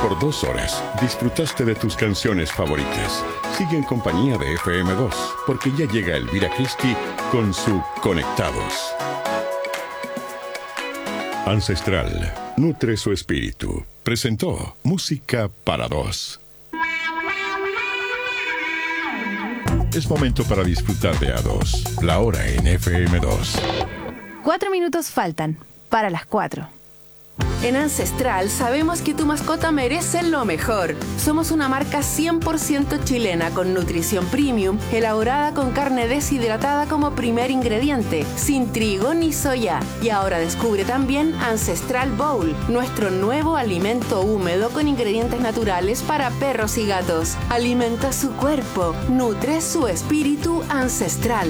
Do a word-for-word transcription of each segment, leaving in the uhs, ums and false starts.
Por dos horas disfrutaste de tus canciones favoritas. Sigue en compañía de F M dos, porque ya llega Elvira Christie con su Conectados. Ancestral nutre su espíritu. Presentó Música para Dos. Es momento para disfrutar de A dos. La hora en F M dos. Cuatro minutos faltan para las cuatro. En Ancestral sabemos que tu mascota merece lo mejor. Somos una marca cien por ciento chilena con nutrición premium, elaborada con carne deshidratada como primer ingrediente, sin trigo ni soya. Y ahora descubre también Ancestral Bowl, nuestro nuevo alimento húmedo con ingredientes naturales para perros y gatos. Alimenta su cuerpo, nutre su espíritu ancestral.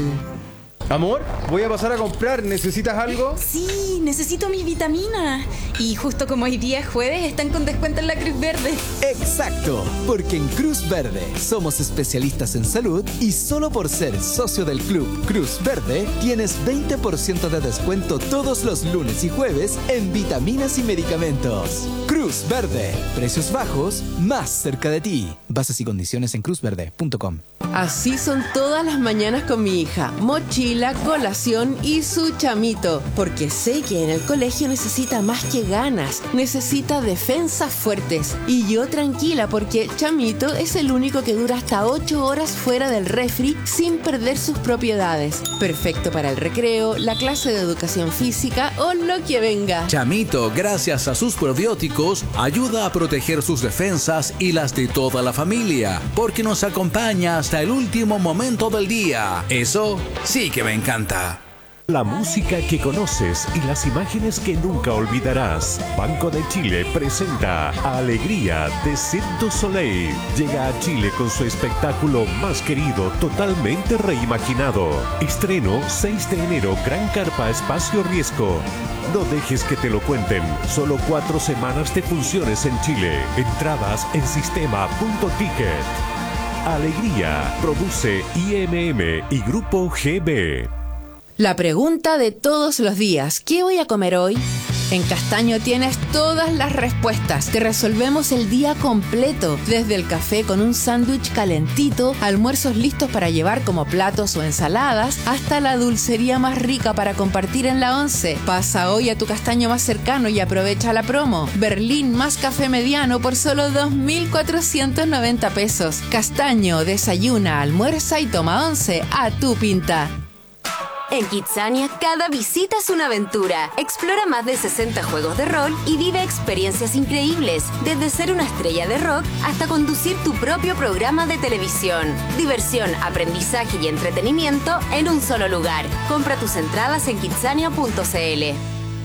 Amor, voy a pasar a comprar. ¿Necesitas algo? Sí, necesito mis vitaminas. Y justo como hoy día es jueves, están con descuento en la Cruz Verde. Exacto, porque en Cruz Verde somos especialistas en salud y solo por ser socio del club Cruz Verde tienes veinte por ciento de descuento todos los lunes y jueves en vitaminas y medicamentos. Cruz Verde, precios bajos, más cerca de ti. Bases y condiciones en cruz verde punto com. Así son todas las mañanas con mi hija. Mochila, colación y su chamito. Porque sé que en el colegio necesita más que ganas. Necesita defensas fuertes. Y yo tranquila porque chamito es el único que dura hasta ocho horas fuera del refri sin perder sus propiedades. Perfecto para el recreo, la clase de educación física o lo que venga. Chamito, gracias a sus probióticos, ayuda a proteger sus defensas y las de toda la familia. Porque nos acompaña hasta el último momento del día. Eso sí que me encanta. La música que conoces y las imágenes que nunca olvidarás. Banco de Chile presenta Alegría de Cirque du Soleil. Llega a Chile con su espectáculo más querido, totalmente reimaginado. Estreno seis de enero, Gran Carpa Espacio Riesgo. No dejes que te lo cuenten. Solo cuatro semanas de funciones en Chile. Entradas en sistema punto ticket. Alegría produce I M M y Grupo G B. La pregunta de todos los días, ¿qué voy a comer hoy? En Castaño tienes todas las respuestas. Te resolvemos el día completo, desde el café con un sándwich calentito, almuerzos listos para llevar como platos o ensaladas, hasta la dulcería más rica para compartir en la once. Pasa hoy a tu Castaño más cercano y aprovecha la promo. Berlín más café mediano por solo dos mil cuatrocientos noventa pesos. Castaño, desayuna, almuerza y toma once a tu pinta. En Kidzania, cada visita es una aventura. Explora más de sesenta juegos de rol y vive experiencias increíbles, desde ser una estrella de rock hasta conducir tu propio programa de televisión. Diversión, aprendizaje y entretenimiento en un solo lugar. Compra tus entradas en kidzania punto c l.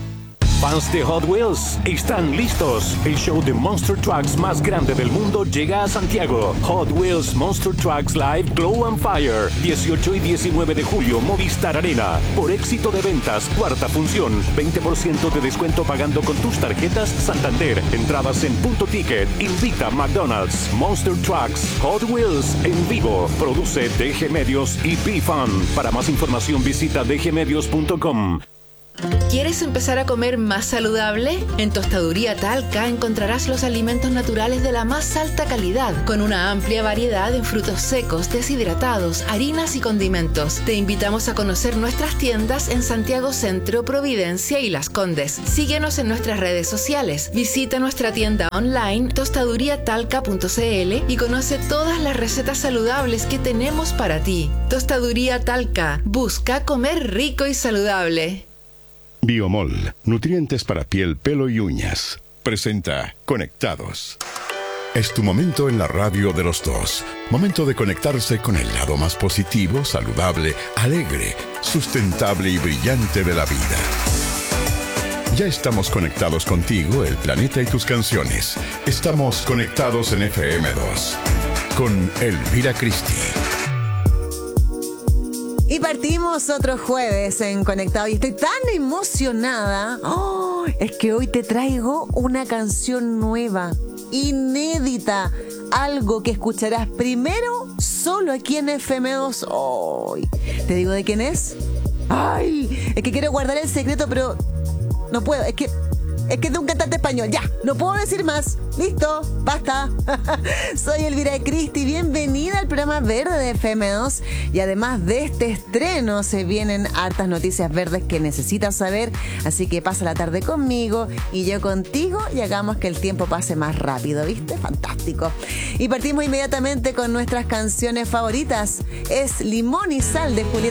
Fans de Hot Wheels, están listos. El show de Monster Trucks más grande del mundo llega a Santiago. Hot Wheels Monster Trucks Live Glow and Fire. dieciocho y diecinueve de julio, Movistar Arena. Por éxito de ventas, cuarta función. veinte por ciento de descuento pagando con tus tarjetas Santander. Entradas en Punto Ticket. Invita McDonald's. Monster Trucks Hot Wheels en vivo. Produce D G Medios y P-Fun. Para más información visita d g medios punto com. ¿Quieres empezar a comer más saludable? En Tostaduría Talca encontrarás los alimentos naturales de la más alta calidad, con una amplia variedad en frutos secos, deshidratados, harinas y condimentos. Te invitamos a conocer nuestras tiendas en Santiago Centro, Providencia y Las Condes. Síguenos en nuestras redes sociales. Visita nuestra tienda online tostaduría talca punto c l y conoce todas las recetas saludables que tenemos para ti. Tostaduría Talca. Busca comer rico y saludable. Biomol, nutrientes para piel, pelo y uñas. Presenta Conectados. Es tu momento en la radio de los dos. Momento de conectarse con el lado más positivo, saludable, alegre, sustentable y brillante de la vida. Ya estamos conectados contigo, el planeta y tus canciones. Estamos conectados en F M dos. Con Elvira Christie. Y partimos otro jueves en Conectado y estoy tan emocionada. Oh, es que hoy te traigo una canción nueva, inédita, algo que escucharás primero solo aquí en F M dos. Oh, ¿te digo de quién es? Ay, es que quiero guardar el secreto, pero no puedo. Es que Es que es de un cantante español. Ya, no puedo decir más. Listo, basta. Soy Elvira Cristi. Bienvenida al programa Verde de F M dos. Y además de este estreno, se vienen hartas noticias verdes que necesitas saber. Así que pasa la tarde conmigo y yo contigo y hagamos que el tiempo pase más rápido, ¿viste? Fantástico. Y partimos inmediatamente con nuestras canciones favoritas. Es Limón y Sal de Julieta